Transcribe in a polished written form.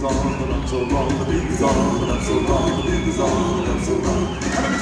beat is on, but I'm so wrong. The beat is on, but I'm so wrong. The beat is on, but I'm so wrong.